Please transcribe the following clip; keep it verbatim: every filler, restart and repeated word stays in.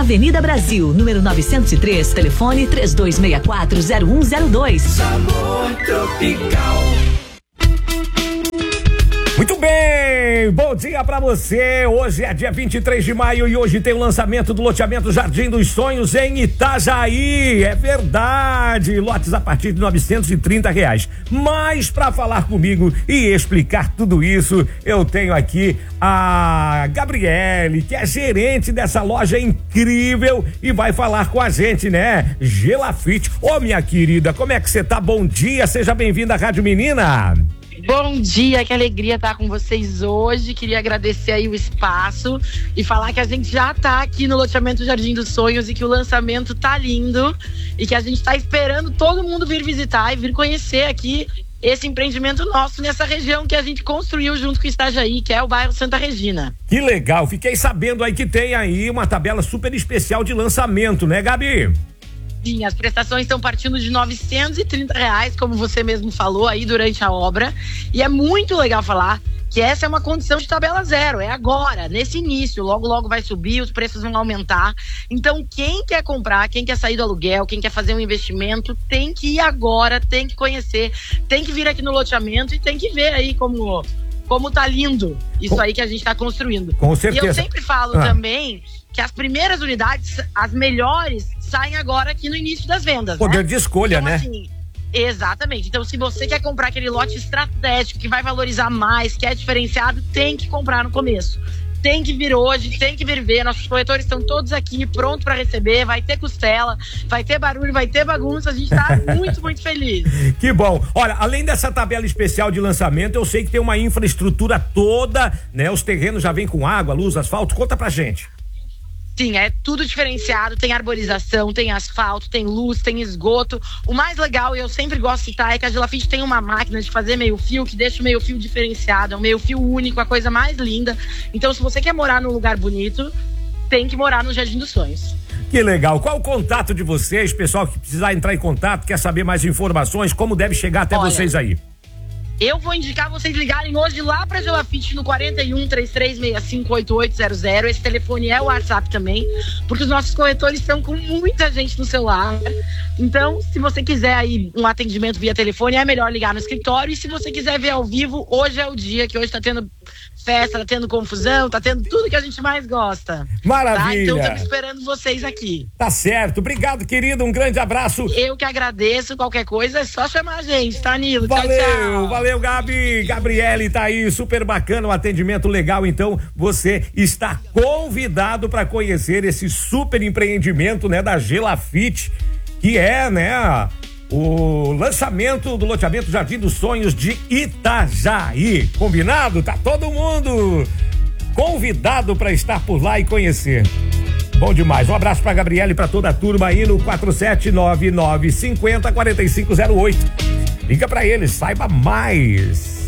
Avenida Brasil, número novecentos e três, telefone três dois seis quatro zero um zero dois. Sabor tropical. Muito bem, bom dia pra você. Hoje é dia vinte e três de maio e hoje tem o lançamento do loteamento Jardim dos Sonhos em Itajaí. É verdade, lotes a partir de novecentos e trinta reais. Mas pra falar comigo e explicar tudo isso, eu tenho aqui a Gabriele, que é gerente dessa loja incrível e vai falar com a gente, né? Gelafite. Ô, minha querida, como é que você tá? Bom dia, seja bem-vinda à Rádio Menina. Bom dia, que alegria estar com vocês hoje. Queria agradecer aí o espaço e falar que a gente já tá aqui no loteamento Jardim dos Sonhos e que o lançamento tá lindo e que a gente tá esperando todo mundo vir visitar e vir conhecer aqui esse empreendimento nosso nessa região que a gente construiu junto com o Itajaí, que é o bairro Santa Regina. Que legal, fiquei sabendo aí que tem aí uma tabela super especial de lançamento, né, Gabi? Sim, as prestações estão partindo de novecentos e trinta reais, como você mesmo falou aí durante a obra. E é muito legal falar que essa é uma condição de tabela zero, é agora, nesse início, logo logo vai subir, os preços vão aumentar. Então quem quer comprar, quem quer sair do aluguel, quem quer fazer um investimento, tem que ir agora, tem que conhecer, tem que vir aqui no loteamento e tem que ver aí como, como tá lindo isso com, aí que a gente tá construindo. Com certeza. E eu sempre falo ah. também que as primeiras unidades, as melhores, saem agora aqui no início das vendas. Poder né? de escolha, então, né? Assim, exatamente. Então, se você quer comprar aquele lote estratégico que vai valorizar mais, que é diferenciado, tem que comprar no começo. Tem que vir hoje, tem que vir ver. Nossos corretores estão todos aqui, prontos para receber. Vai ter costela, vai ter barulho, vai ter bagunça. A gente tá muito, muito feliz. Que bom. Olha, além dessa tabela especial de lançamento, eu sei que tem uma infraestrutura toda, né? Os terrenos já vêm com água, luz, asfalto. Conta pra gente. Sim, é tudo diferenciado, tem arborização, tem asfalto, tem luz, tem esgoto. O mais legal, e eu sempre gosto de citar, é que a Gelafite tem uma máquina de fazer meio fio que deixa o meio fio diferenciado, é um meio fio único, a coisa mais linda. Então, se você quer morar num lugar bonito, tem que morar no Jardim dos Sonhos. Que legal. Qual o contato de vocês, pessoal que precisar entrar em contato, quer saber mais informações, como deve chegar até Olha, vocês aí? Eu vou indicar vocês ligarem hoje lá pra Gelafite no quarenta e um, trinta e três, sessenta e cinco, oitenta e oito zero zero. Esse telefone é o WhatsApp também, porque os nossos corretores estão com muita gente no celular. Então, se você quiser aí um atendimento via telefone, é melhor ligar no escritório. E se você quiser ver ao vivo, hoje é o dia, que hoje tá tendo festa, tá tendo confusão, tá tendo tudo que a gente mais gosta. Maravilha! Tá? Então, estamos esperando vocês aqui. Tá certo. Obrigado, querido. Um grande abraço. Eu que agradeço. Qualquer coisa é só chamar a gente, tá, Nilo? Valeu, tchau, tchau. Valeu, Gabi. Gabriele tá aí, super bacana, um atendimento legal. Então, você está convidado para conhecer esse super empreendimento, né, da Gelafite, que é, né, o lançamento do loteamento Jardim dos Sonhos de Itajaí. Combinado? Tá todo mundo convidado para estar por lá e conhecer. Bom demais. Um abraço pra Gabriele e pra toda a turma aí no quatro sete nove nove cinco zero, quatro cinco zero oito. Liga pra eles, saiba mais.